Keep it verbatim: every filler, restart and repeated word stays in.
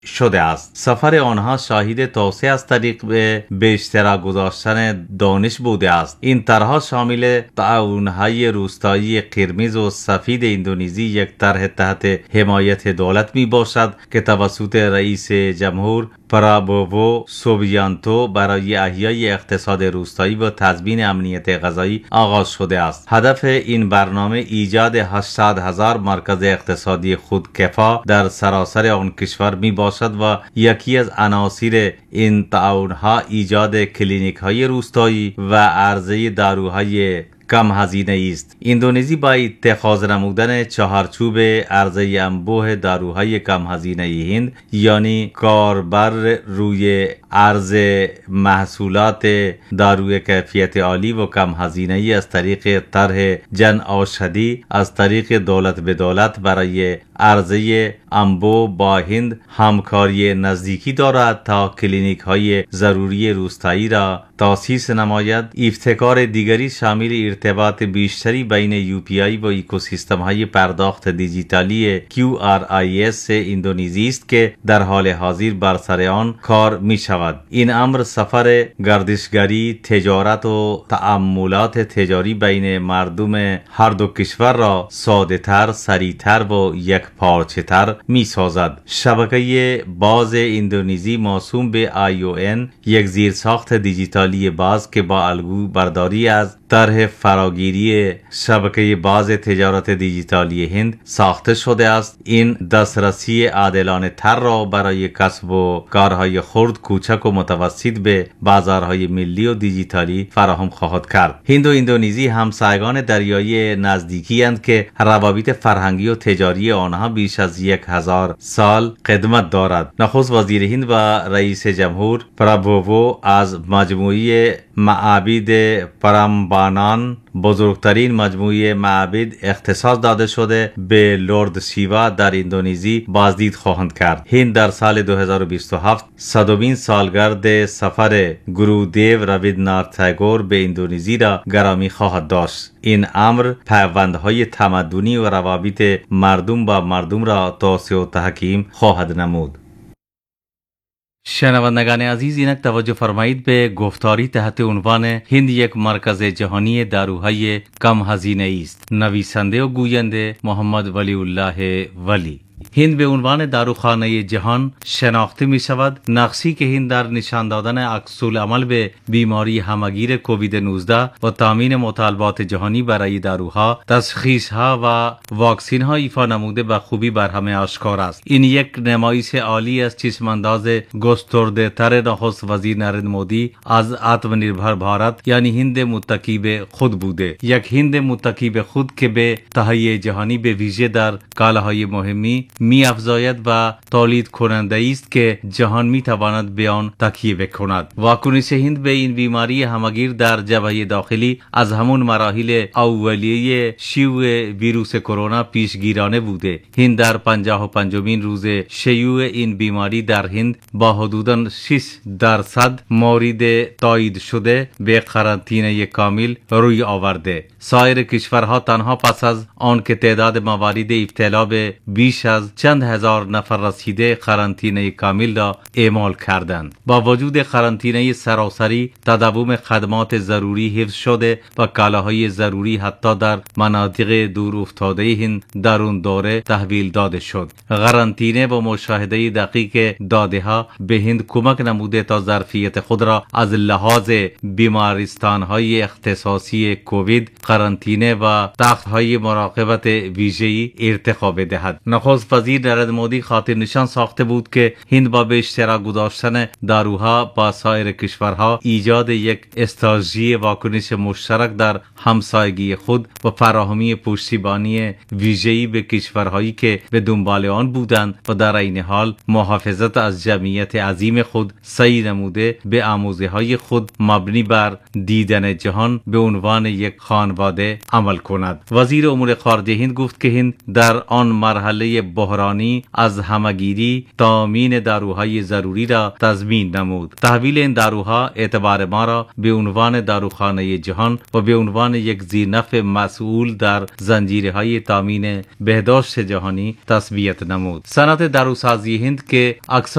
شده است. سفر آنها شاهد توسعه از طریق به به اشتراک گذاشتن دانش بوده است. این طرحها شامل تعاون‌های روستایی قرمز و سفید اندونزی یک طرح تحت حمایت دولت می باشد که توسط رئیس جمهور پرابوو سوبیانتو برای احیای اقتصاد روستایی و تضمین امنیت غذایی آغاز شده است. هدف این برنامه ایجاد هشتاد هزار مرکز اقتصادی خودکفا در سراسر آن کشور می باشد و یکی از عناصر این تعاون‌ها ایجاد کلینیک های روستایی و عرضه داروهای کم هزینه است. اندونزی با اتخاذ نمودن چهارچوب عرضه انبوه داروهای کم هزینه هند، یعنی کاربر روی عرض محصولات داروی کیفیت عالی و کم هزینه از طریق طرح جن اوشدی از طریق دولت به دولت برای عرضه انبوه با هند همکاری نزدیکی دارد تا کلینیک های ضروری روستایی را تأسیس نماید. ابتکار دیگری شامل ارتباط بیشتری بین یو پی آی و اکوسیستم های پرداخت دیجیتالی کیو آر آی اس اندونزی است که در حال حاضر بر سر آن کار می شود. این امر سفر گردشگری، تجارت و تعاملات تجاری بین مردم هر دو کشور را ساده تر، سریع تر و یک پارچه تر می سازد. شبکه باز اندونزی موسوم به آی او ان یک زیرساخت دیجیتالی باز که با الگو برداری از طرح فراگیری شبکه باز تجارت دیجیتالی هند ساخته شده است. این دسترسی عادلانه تر را برای کسب و کارهای خرد، کوچک و متوسط به بازارهای ملی و دیجیتالی فراهم خواهد کرد. هند و اندونزی همسایگان دریایی نزدیکی اند که روابط فرهنگی و تجاری آنها بیش از یک هزار سال قدمت دارد. نخست وزیر هند و رئیس جمهور پرابوو از مجموعه معابد پرامبانان، بزرگترین مجموعه معابد اختصاص داده شده به لورد شیوا در اندونزی، بازدید خواهند کرد. هند در سال دو هزار و بیست و هفت صدمین سالگرد سفر گرودیو رابیندرناتھ تاگور به اندونزی را گرامی خواهد داشت. این امر پیوندهای تمدنی و روابط مردم با مردم را توسعه و تحکیم خواهد نمود. شنوندگان عزیز، اینک توجه فرمایید به گفتاری تحت عنوان هند یک مرکز جهانی داروهای کم هزینه است. نویسنده و گوینده محمد ولی الله ولی. هند به عنوان داروخانه جهان شناخته می شود. نقشی که هند در نشان دادن عکس العمل به بیماری همگیر کووید نوزده و تامین مطالبات جهانی برای داروها، تشخیصها و واکسین ها ایفا نموده به خوبی بر همه آشکار است. این یک نمایش عالی از چشمانداز گسترده تر نخست وزیر نریندر مودی از آتم نربھر بھارت یعنی هند متکی به خود بوده. یک هند متکی به خود که به تهیه جهانی به ویژه در کالاهای مهمی می افزاید و تولید کننده است که جهان می تواند به آن تکیه بکند. واکنش هند به این بیماری همگیر در جبهه داخلی از همون مراحل اولیه شیوع ویروس کرونا پیشگیرانه بوده. هند در پنجاه و پنجمین روز شیوع این بیماری در هند با حدوداً شش درصد مورد تایید شده به قرنطینه کامل روی آورده. سایر کشورها تنها پس از آن که تعداد موارد ابتلا به بیش از چند هزار نفر رسیده قرنطینه کامل را اعمال کردند. با وجود قرنطینه سراسری، تداوم خدمات ضروری حفظ شده و کالاهای ضروری حتی در مناطق دور افتاده هند در اون دوره تحویل داده شد. قرنطینه و مشاهده دقیق داده ها به هند کمک نموده تا ظرفیت خود را از لحاظ بیمارستان های اختصاصی کووید، قرنطینه و تخت های مراقبت ویژه‌ای ارتقا بدهد. نخست وزیر نریندر مودی خاطر نشان ساخته بود که هند با به اشتراک گذاشتن داروها با سایر کشورها ایجاد یک استراتژی واکنش مشترک در همسایگی خود و فراهمی پشتیبانی ویژه‌ای به کشورهایی که به دنبال آن بودند و در عین حال محافظت از جمعیت عظیم خود سعی نموده به آموزه‌های خود مبنی بر دیدن جهان به عنوان یک خانواده عمل کند. وزیر امور خارجه هند گفت که هند در آن مرحله بحرانی از همگیری تامین داروهای ضروری را تضمین نمود. تحویل این داروها اعتبار ما را به عنوان داروخانه جهان و به عنوان یک زیرنفع مسئول در زنجیرهای تامین بهداشت جهانی تثبیت نمود. صنعت داروسازی هند که اکثر